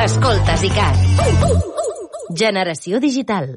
Escoltes ICAT. Generació digital.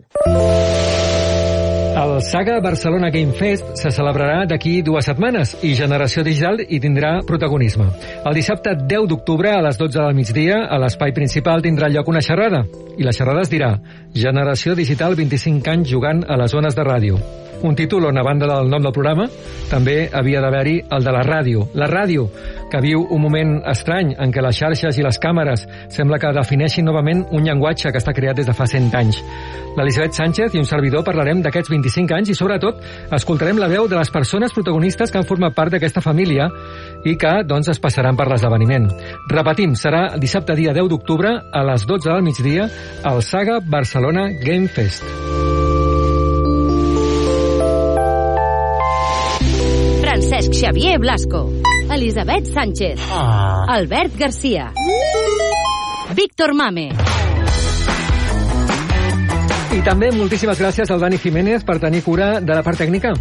El Saga Barcelona Game Fest se celebrarà d'aquí 2 setmanes i Generació Digital hi tindrà protagonisme. El dissabte 10 d'octubre a les 12 del migdia a l'espai principal tindrà lloc una xerrada i la xerrada es dirà Generació Digital 25 anys jugant a les zones de ràdio. Un títol on, a banda del nom del programa, també havia d'haver-hi el de la ràdio. La ràdio, que viu un moment estrany en què les xarxes i les càmeres sembla que defineixin novament un llenguatge que està creat des de fa 100 anys. L'Elisabet Sánchez i un servidor parlarem d'aquests 25 anys i, sobretot, escoltarem la veu de les persones protagonistes que han format part d'aquesta família i que, doncs, es passaran per l'esdeveniment. Repetim, serà dissabte dia 10 d'octubre a les 12 del migdia al Saga Barcelona Game Fest. Francesc Xavier Blasco, Elisabet Sánchez, Albert Garcia, Víctor Mame. I també moltíssimes gràcies al Dani Jiménez per tenir cura de la part tècnica.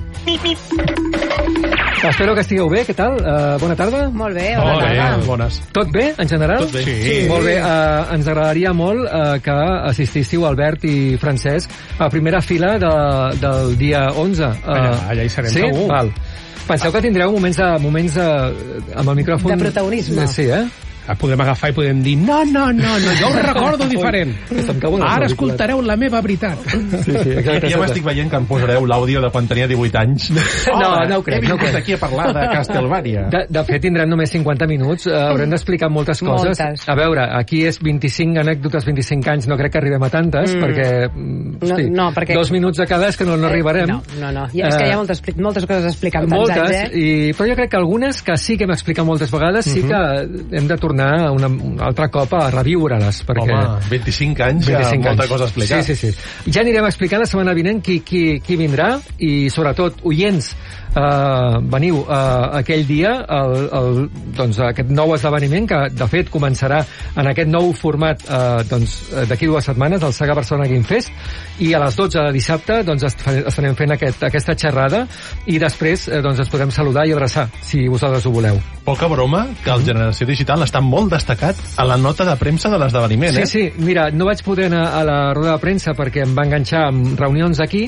Espero que estigueu bé, què tal? Bona tarda. Molt bé, bona tarda. Bones. Tot bé, en general? Tot bé. Sí. Molt bé, ens agradaria molt que assistíssiu, Albert i Francesc, a primera fila del dia 11. Allà hi serem, sí? segur. Val. Penseu que tindreu moments amb el micròfon... De protagonisme. Sí, Podem agafar i podem dir no, jo ho recordo diferent. Ara escoltareu la meva veritat. Sí, exacte. Ja m'estic veient que em posareu l'àudio de quan tenia 18 anys. No ho crec. He vingut aquí a parlar de Castelvària. De fet, tindrem només 50 minuts. Haurem d'explicar moltes coses. Moltes. A veure, aquí és 25 anècdotes, 25 anys. No crec que arribem a tantes, perquè... perquè 2 minuts de cada és que no arribarem. No. És que hi ha moltes coses a explicar amb tants anys, però jo crec que algunes que sí que hem explicat moltes vegades sí que hem de tornar un altre cop a reviure-les. Perquè... Home, 25 anys, 25 molta cosa a explicar. Sí. Ja anirem a explicar la setmana vinent qui vindrà i, sobretot, oients, veniu aquell dia aquest nou esdeveniment que de fet començarà en aquest nou format d'aquí 2 setmanes del Saga Barcelona Game Fest i a les 12 de dissabte estarem fent aquesta xerrada i després ens podem saludar i abraçar si vosaltres ho voleu. Poca broma que el Generació Digital està molt destacat a la nota de premsa de l'esdeveniment. Sí, mira, no vaig poder anar a la roda de premsa perquè em va enganxar amb reunions aquí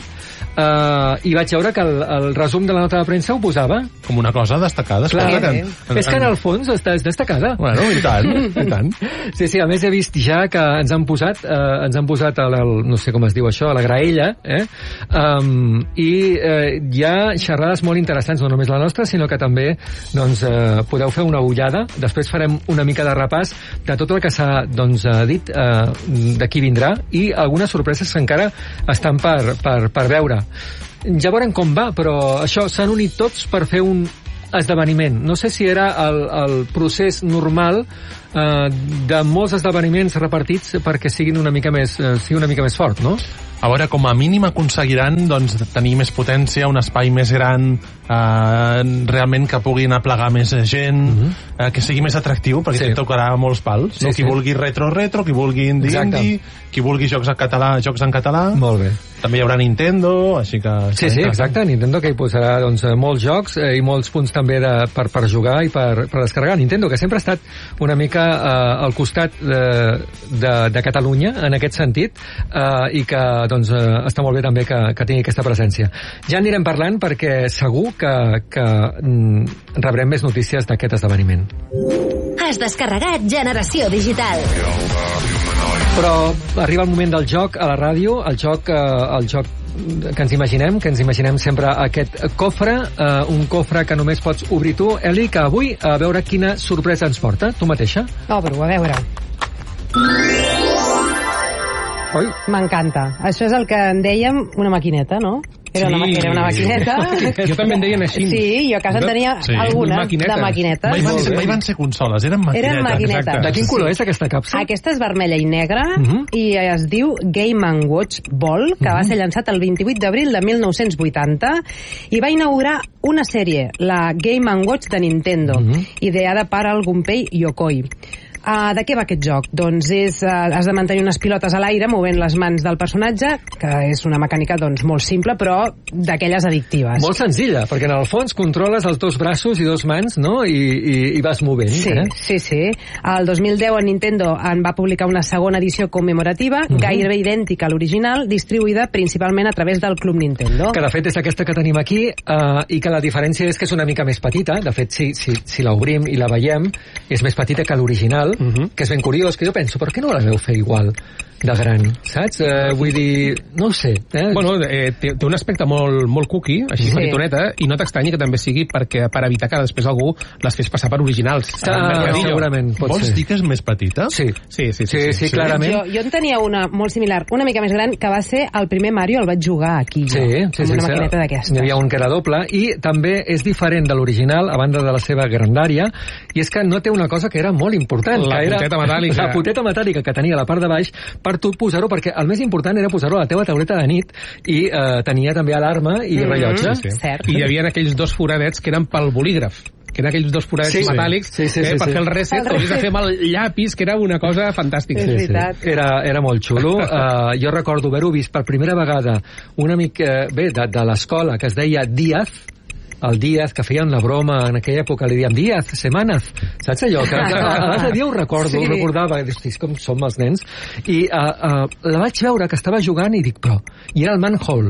i vaig veure que el resum de la nota de premsa ho posava. Com una cosa destacada. Clar, és que en el fons és destacada. Bueno, i tant. Sí, a més he vist ja que ens han posat no sé com es diu això, a la graella, i hi ha xerrades molt interessants, no només la nostra, sinó que també podeu fer una ullada. Després farem una mica de repàs de tot el que s'ha dit de qui vindrà i algunes sorpreses que encara estan per veure. Ja veurem com va, però això, s'han unit tots per fer un esdeveniment. No sé si era el procés normal de molts esdeveniments repartits perquè sigui una mica més fort, no? A veure, com a mínim aconseguiran tenir més potència, un espai més gran, realment que puguin aplegar més gent, que sigui més atractiu, perquè tocarà molts pals. Sí, qui vulgui retro, qui vulgui indie, qui vulgui jocs en català. Molt bé. També hi haurà Nintendo, així que... Sí, exacte, Nintendo que hi posarà molts jocs i molts punts també per jugar i per descarregar. Nintendo, que sempre ha estat una mica al costat de Catalunya, en aquest sentit, i que està molt bé també que tingui aquesta presència. Ja anirem parlant perquè segur que rebrem més notícies d'aquest esdeveniment. Has descarregat Generació Digital. Però arriba el moment del joc a la ràdio, el joc que ens imaginem sempre aquest cofre, un cofre que només pots obrir tu, Eli, que avui a veure quina sorpresa ens porta, tu mateixa. Obro, a veure. Oi? M'encanta. Això és el que en dèiem una maquineta, no? Era una maquineta. Jo també en deien així. Sí, jo a casa en tenia alguna de maquinetes. Mai van ser consoles, eren maquinetes. De quin color és aquesta capsa? Aquesta és vermella i negra i es diu Game & Watch Ball, que va ser llançat el 28 d'abril de 1980 i va inaugurar una sèrie, la Game & Watch de Nintendo, ideada per el Gunpei Yokoi. De què va aquest joc? Doncs has de mantenir unes pilotes a l'aire movent les mans del personatge, que és una mecànica doncs, molt simple, però d'aquelles addictives. Molt senzilla, perquè en el fons controles els dos braços i dos mans, no? I vas movent. Sí. El 2010 en Nintendo en va publicar una segona edició commemorativa, gairebé idèntica a l'original, distribuïda principalment a través del Club Nintendo. Que de fet és aquesta que tenim aquí, i que la diferència és que és una mica més petita. De fet, si l'obrim i la veiem, és més petita que l'original, que és ben curiós, que jo penso, per què no la veu fer igual de gran, saps? Vull dir, no ho sé. Bueno, té un aspecte molt cookie, així petitoneta, i no t'estranyi que també sigui per evitar que després algú les fes passar per originals. Segurament, pot ser. Vols dir que és més petita? Sí, clarament. Jo en tenia una molt similar, una mica més gran, que va ser el primer Mario, el vaig jugar aquí, amb una maquineta d'aquestes. N'hi havia un que era doble, i també és diferent de l'original, a banda de la seva grandària, i és que no té una cosa que era molt important, la puteta metàl·lica. La puteta metàl·lica que tenia a la part de baix, per tu posar-ho, perquè el més important era posar-ho a la teva tauleta de nit, i tenia també alarma i rellotge. Cert. I hi havia aquells dos foradets que eren pel bolígraf, que eren aquells dos foradets metàl·lics per fer el reset, ho havies de fer amb el llapis, que era una cosa fantàstica. Era molt xulo. Jo recordo haver-ho vist per primera vegada un amic de l'escola que es deia Díaz, el Díaz, que feien la broma en aquella època, li dèiem Díaz, Semanas, saps allò? Que l'altre dia ho recordo, ho recordava, i com som els nens, i la vaig veure que estava jugant i dic, però, i era el Manhole,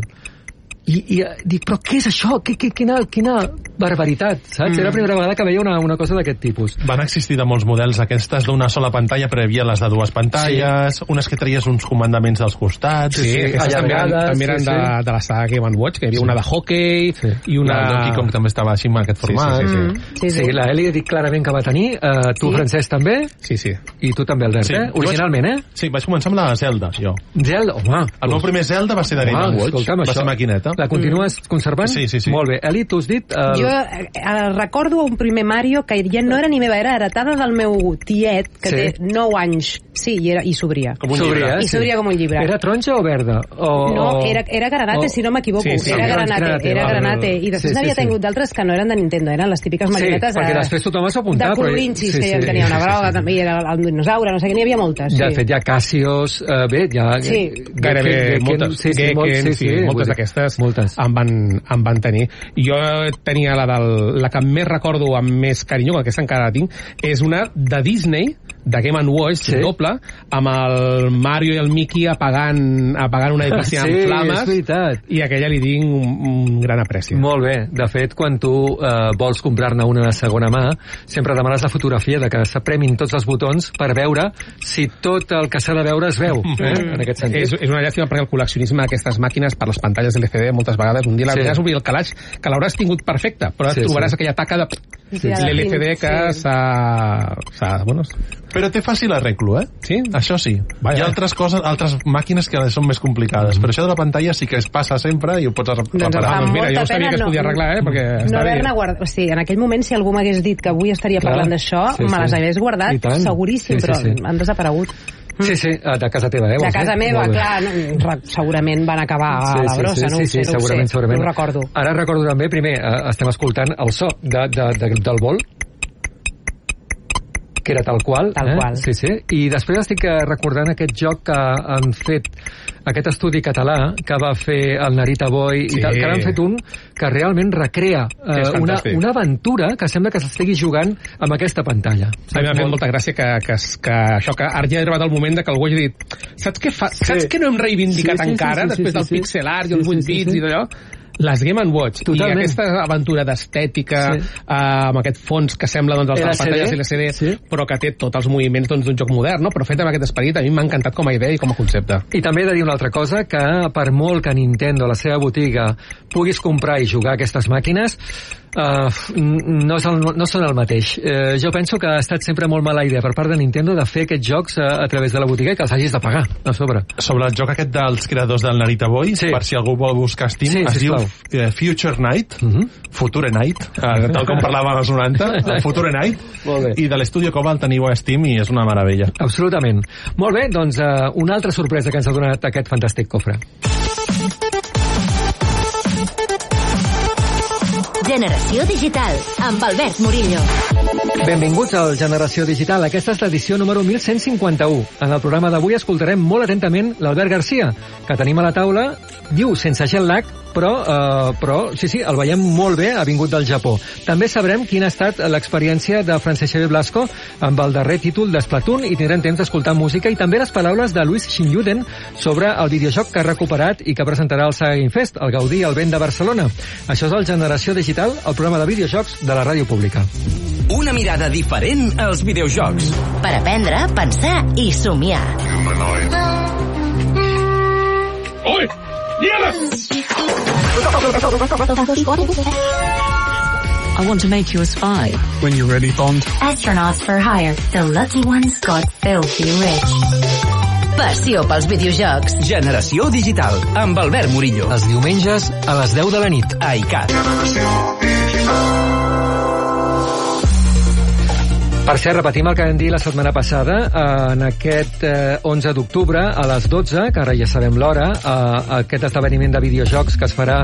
i dic, però què és això? Quina barbaritat, saps? Era la primera vegada que veia una cosa d'aquest tipus. Van existir de molts models aquestes d'una sola pantalla, però hi havia les de dues pantalles, unes que traies uns comandaments dels costats. També eren de la saga Game & Watch, que hi havia una de hockey i una... El Donkey Kong també estava així en aquest format. Sí, la Eli ha dit clarament que va tenir, tu, Francesc, també? Sí. I tu també, Albert, originalment, Sí, vaig començar amb la Zelda, jo. Zelda, home. El meu primer Zelda va ser de Game & Watch, va ser maquineta. La continues conservant? Sí. Molt bé. Eli, tu has dit... Jo recordo un primer Mario que ja no era ni meva, era heretada del meu tiet, que té 9 anys. Sí, i s'obria. Com un llibre. I s'obria com un llibre. Era taronja o verda? No, era granate, si no m'equivoco. Era granate. I després n'havia tingut d'altres que no eren de Nintendo, eren les típiques maquinetes perquè després tothom es va apuntar. De colorinxis, que ja en tenia una groga, també hi era el dinosaure, no sé què, n'hi havia moltes. De fet, hi ha Casios, gairebé moltes. Moltes d'aquestes em van tenir. Jo tenia la que més recordo amb més carinyo, que aquesta encara la tinc, és una de Disney, de Game & Watch, doble, amb el Mario i el Mickey apagant una edifici amb flames, i aquella li tinc un gran apreci. Molt bé. De fet, quan tu vols comprar-ne una de segona mà, sempre demanes la fotografia de que s'apremin tots els botons per veure si tot el que s'ha de veure es veu, en aquest sentit. És una llàstima perquè el col·leccionisme d'aquestes màquines per les pantalles LCD moltes vegades, un dia l'hauràs obrir el calaix, que l'hauràs tingut perfecte, però trobaràs aquella taca de l'LCD que s'ha... Però té fàcil arreglo, Sí? Això sí. Hi ha altres màquines que són més complicades, però això de la pantalla sí que es passa sempre i ho pots reparar. Mira, jo sabia que es podia arreglar, perquè no haver-ne guardat. O sigui, en aquell moment, si algú m'hagués dit que avui estaria parlant d'això, me les hagués guardat seguríssim, però han desaparegut. Sí, de casa teva, De casa meva, clar, segurament van acabar a la brossa, no ho sé, segurament. No ho recordo. Ara recordo també, primer, estem escoltant el so del vol, que era tal qual. Sí. I després estic recordant aquest joc que han fet, aquest estudi català que va fer el Narita Boy, i tal, que han fet un que realment recrea una aventura que sembla que s'estigui jugant amb aquesta pantalla. A mi m'ha fet molta gràcia que això, que ara ja ha arribat el moment que algú hagi dit saps que no hem reivindicat encara després del pixel art i els 8 bits i d'allò? Les Game & Watch. Totalment. I aquesta aventura d'estètica, amb aquest fons que sembla els de les pantalles LCD, però que té tots els moviments d'un joc modern, però fet amb aquest esperit, a mi m'ha encantat com a idea i com a concepte. I també he de dir una altra cosa, que per molt que Nintendo, a la seva botiga, puguis comprar i jugar aquestes màquines, no són el mateix. Jo penso que ha estat sempre molt mala idea per part de Nintendo de fer aquests jocs a través de la botiga i que els hagis de pagar a sobre. Sobre el joc aquest dels creadors del Narita Boy, per si algú vol buscar Steam, es diu Future Night, Future Night, tal com parlàvem als 90, Future Night, i de l'Estudio Cobalt teniu a Steam i és una meravella. Absolutament. Molt bé, doncs una altra sorpresa que ens ha donat aquest fantàstic cofre. Generació Digital, amb Albert Murillo. Benvinguts al Generació Digital. Aquesta és l'edició número 1151. En el programa d'avui escoltarem molt atentament l'Albert Garcia, que tenim a la taula, diu sense jet lag, però sí, el veiem molt bé, ha vingut del Japó. També sabrem quina ha estat l'experiència de Francesc Xavier Blasco amb el darrer títol d'Splatoon i tindrem temps d'escoltar música i també les paraules de Luis Xinyuden sobre el videojoc que ha recuperat i que presentarà al Saga Game Fest, el Gaudí al vent de Barcelona. Això és el Generació Digital, el programa de videojocs de la ràdio pública. Una mirada diferent als videojocs. Per aprendre, pensar i somiar. Oi! I want to make you a spy. When you're ready, Bond. Astronauts for hire. The lucky ones got filthy rich. Passió pels videojocs. Generació Digital, amb Albert Murillo. Els diumenges a les 10 de la nit. A ICAT. Per cert, repetim el que vam dir la setmana passada. En aquest 11 d'octubre, a les 12, que ara ja sabem l'hora, aquest esdeveniment de videojocs que es farà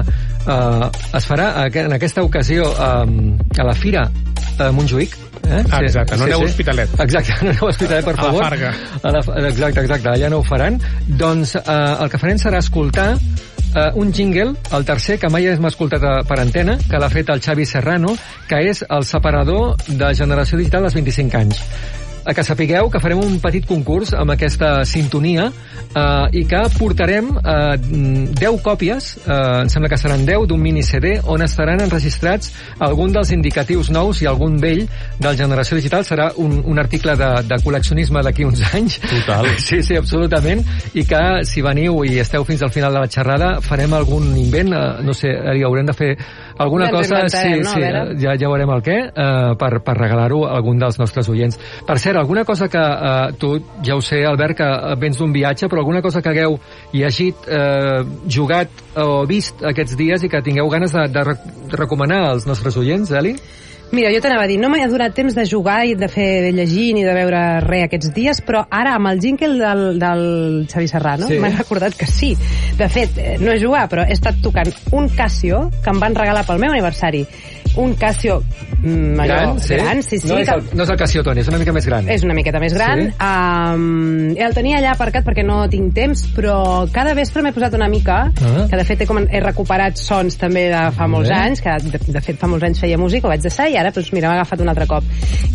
en aquesta ocasió a la Fira Montjuïc. Exacte, no aneu a Hospitalet. Exacte, no aneu a Hospitalet, per favor. A la Farga. Exacte, allà no ho faran. Doncs el que farem serà escoltar un jingle, el tercer, que mai hem escoltat per antena, que l'ha fet el Xavi Serrano, que és el separador de Generació Digital dels 25 anys. Que sapigueu que farem un petit concurs amb aquesta sintonia i que portarem 10 còpies, em sembla que seran 10, d'un mini CD on estaran enregistrats algun dels indicatius nous i algun vell del Generació Digital. Serà un article de col·leccionisme d'aquí uns anys. Total. Sí, absolutament. I que si veniu i esteu fins al final de la xerrada farem algun invent, no sé, haurem de fer alguna cosa, ja veurem el què, per regalar-ho a algun dels nostres oients. Per cert, alguna cosa que tu, ja ho sé, Albert, que vens d'un viatge, però alguna cosa que hagueu llegit, jugat o vist aquests dies i que tingueu ganes de recomanar als nostres oients, Eli? Mira, jo t'anava a dir, no m'ha donat temps de jugar i de llegir ni de veure res aquests dies, però ara amb el jingle del Xavi Serrano m'he recordat que sí. De fet, no he jugat, però he estat tocant un Casio que em van regalar pel meu aniversari. Un Casio gran, sí. No és el Casio Tony, és una mica més gran. És una miqueta més gran. Sí. El tenia allà aparcat perquè no tinc temps, però cada vespre m'he posat una mica, que de fet he recuperat sons també de fa molts anys, que de fet fa molts anys feia música, ho vaig deixar, i ara doncs, mira, m'ha agafat un altre cop.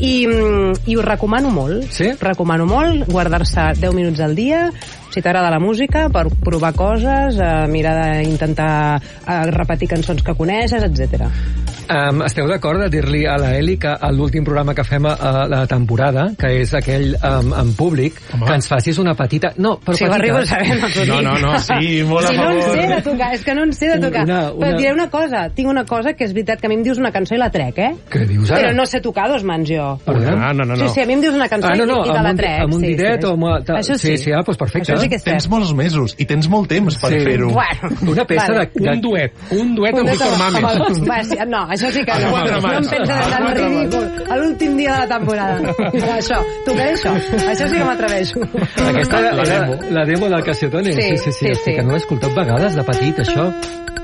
I ho recomano molt. Sí? Recomano molt guardar-se 10 minuts al dia, si t'agrada la música, per provar coses, mirar d'intentar repetir cançons que coneixes, etc. Esteu d'acord de dir-li a la Eli que a l'últim programa que fem a la temporada, que és aquell en públic, que ens facis una petita... No, però si petita. Ho arribo a saber, no, sí, molt a favor. No en sé de tocar, és que no en sé de tocar. Però et diré una cosa, tinc una cosa que és veritat, que a mi em dius una cançó i la trec, Què dius ara? Però no sé tocar a 2 mans jo. No. Sí, a mi em dius una cançó i te la trec. Amb un diret o... Això sí. Sí, doncs perfecte. Tens molts mesos i tens molt temps per fer-ho. Una peça de... Un duet amb Víctor Mames. No, això sí que no. No em pensa de tan ridícul a l'últim dia de la temporada. Això, tocaré això. Això sí que m'atreveixo. Aquesta era la demo del Casio Tony. Sí, que no he escoltat vegades de petit, això.